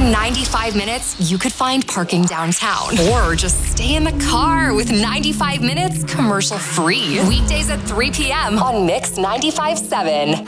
95 minutes, you could find parking downtown. Or just stay in the car with 95 minutes commercial free. Weekdays at 3 p.m. on Mix 95.7.